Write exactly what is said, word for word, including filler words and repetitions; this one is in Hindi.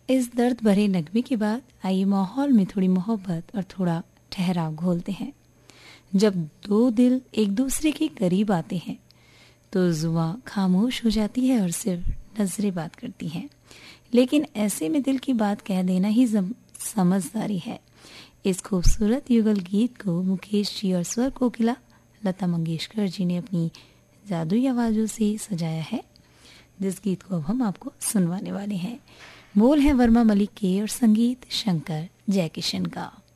इस दर्द भरे नगमे के बाद आइए माहौल में थोड़ी मोहब्बत और थोड़ा ठहराव घोलते हैं। जब दो दिल एक दूसरे के करीब आते हैं तो जुबां खामोश हो जाती है और सिर्फ नजरें बात करती हैं, लेकिन ऐसे में दिल की बात कह देना ही समझदारी है। इस खूबसूरत युगल गीत को मुकेश जी और स्वर कोकिला लता मंगेशकर जी ने अपनी जादुई आवाज़ों से सजाया है, जिस गीत को अब हम आपको सुनवाने वाले हैं। बोल है वर्मा मलिक के और संगीत शंकर जयकिशन का।